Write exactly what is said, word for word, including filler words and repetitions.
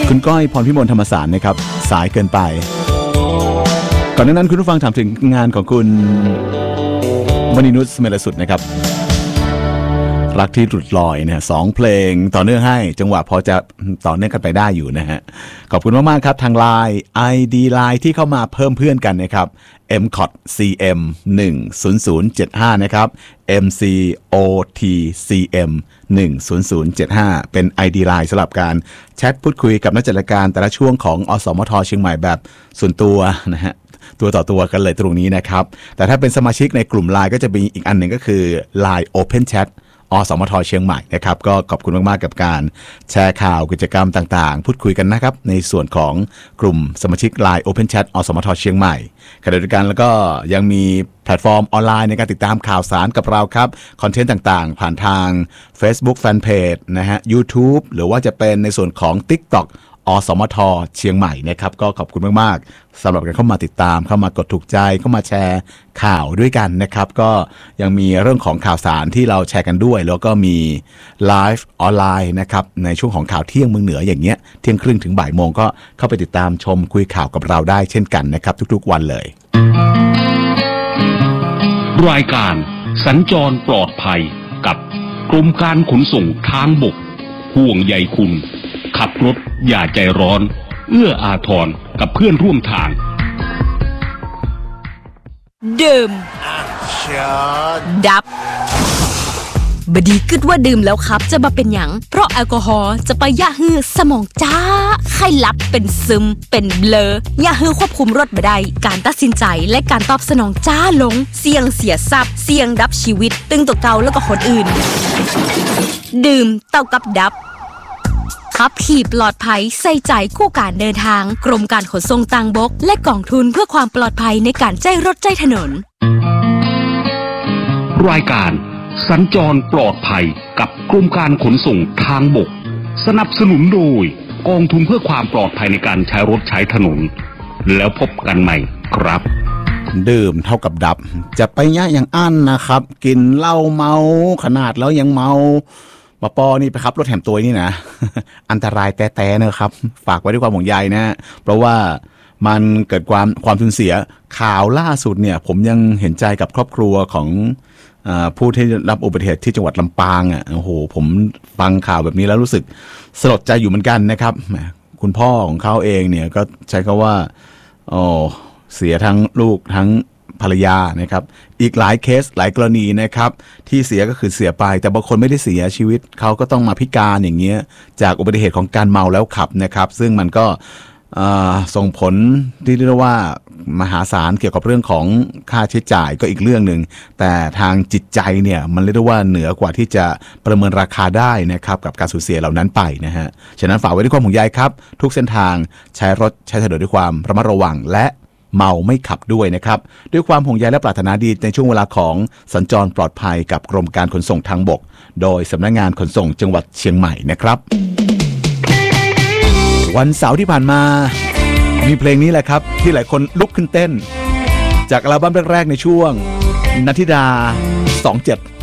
คุณก้อยพรพิมลธรรมสารนะครับสายเกินไปก่อนหน้านั้นคุณผู้ฟังถามถึงงานของคุณมณีนุชเมลสุดนะครับรักที่หลุดลอยนะฮะสองเพลงต่อเนื่องให้จังหวะพอจะต่อเนื่องกันไปได้อยู่นะฮะขอบคุณมากๆครับทาง ไลน์ ไอ ดี ไลน์ ที่เข้ามาเพิ่มเพื่อนกันนะครับ เอ็ม ซี โอ ที ซี เอ็ม หนึ่ง ศูนย์ ศูนย์ เจ็ด ห้า นะครับ เอ็ม ซี โอ ที ซี เอ็ม หนึ่ง ศูนย์ ศูนย์ เจ็ด ห้า เป็น ไอ ดี ไลน์ สำหรับการแชทพูดคุยกับนักจัดรายการแต่ละช่วงของอสมทเชียงใหม่แบบส่วนตัวนะฮะตัวต่อตัวกันเลยตรงนี้นะครับแต่ถ้าเป็นสมาชิกในกลุ่ม ไลน์ ก็จะมีอีกอันหนึ่งก็คือ ไลน์ Open Chatอสมทเชียงใหม่นะครับก็ขอบคุณมากๆกับการแชร์ข่าวกิจกรรมต่างๆพูดคุยกันนะครับในส่วนของกลุ่มสมาชิก ไลน์ Open Chat อสมทเชียงใหม่ขณะเดียวกันแล้วก็ยังมีแพลตฟอร์มออนไลน์ในการติดตามข่าวสารกับเราครับคอนเทนต์ต่างๆผ่านทาง Facebook Fanpage นะฮะ YouTube หรือว่าจะเป็นในส่วนของ TikTokอสมทเชียงใหม่นะครับก็ขอบคุณมากๆสำหรับการเข้ามาติดตามเข้ามากดถูกใจเข้ามาแชร์ข่าวด้วยกันนะครับก็ยังมีเรื่องของข่าวสารที่เราแชร์กันด้วยแล้วก็มีไลฟ์ออนไลน์นะครับในช่วงของข่าวเที่ยงเมืองเหนืออย่างเงี้ยเที่ยงครึ่งถึงบ่ายโมงก็เข้าไปติดตามชมคุยข่าวกับเราได้เช่นกันนะครับทุกๆวันเลยรายการสัญจรปลอดภัยกับกรมการขนส่งทางบกห่วงใยคุณขับรถอย่าใจร้อนเอื้ออาทรกับเพื่อนร่วมทางดื่มดับบดีกึดว่าดื่มแล้วครับจะมาเป็นหยังเพราะแอลกอฮอล์จะไปย่าฮือสมองจ้าไข้หลับเป็นซึมเป็นเบลอย่าฮือควบคุมรถบ่ได้การตัดสินใจและการตอบสนองจ้าลงเสี่ยงเสียทรัพย์เสี่ยงดับชีวิตตึงตัวเก่าแล้วก็คนอื่นดื่มเท่ากับดับขับขี่ปลอดภัยใส่ใจคู่การเดินทางกรมการขนส่งทางบกและกองทุนเพื่อความปลอดภัยในการใช้รถใช้ถนนรายการสัญจรปลอดภัยกับกรมการขนส่งทางบกสนับสนุนโดยกองทุนเพื่อความปลอดภัยในการใช้รถใช้ถนนแล้วพบกันใหม่ครับดื่มเท่ากับดับจะไปยะอย่างอั้นนะครับกินเหล้าเมาขนาดแล้วยังเมาปอปอนี่ไปขับรถแถมตัวนี่นะอันตรายแต้ๆนะครับฝากไว้ด้วยความห่วงใยนะเพราะว่ามันเกิดความความสูญเสียข่าวล่าสุดเนี่ยผมยังเห็นใจกับครอบครัวของอ่าผู้ที่รับอุบัติเหตุที่จังหวัดลำปางอ่ะโอ้โหผมฟังข่าวแบบนี้แล้วรู้สึกสลดใจอยู่เหมือนกันนะครับคุณพ่อของเขาเองเนี่ยก็ใช้คำว่าโอ้เสียทั้งลูกทั้งภรรยานะครับอีกหลายเคสหลายกรณีนะครับที่เสียก็คือเสียไปแต่บางคนไม่ได้เสียชีวิตเขาก็ต้องมาพิการอย่างเงี้ยจากอุบัติเหตุของการเมาแล้วขับนะครับซึ่งมันก็ส่งผลที่เรียกว่ามหาศาลเกี่ยวกับเรื่องของค่าใช้จ่ายก็อีกเรื่องหนึ่งแต่ทางจิตใจเนี่ยมันเรียกได้ว่าเหนือกว่าที่จะประเมินราคาได้นะครับกับการสูญเสียเหล่านั้นไปนะฮะฉะนั้นฝากไว้ด้วยความห่วงใยครับทุกเส้นทางใช้รถใช้ถนนด้วยความระมัดระวังและเมาไม่ขับด้วยนะครับด้วยความห่วงใยและปรารถนาดีในช่วงเวลาของสัญจรปลอดภัยกับกรมการขนส่งทางบกโดยสำนักงานขนส่งจังหวัดเชียงใหม่นะครับวันเสาร์ที่ผ่านมามีเพลงนี้แหละครับที่หลายคนลุกขึ้นเต้นจากอัลบั้มแรกๆในช่วงนัทธิดาสองเจ็ด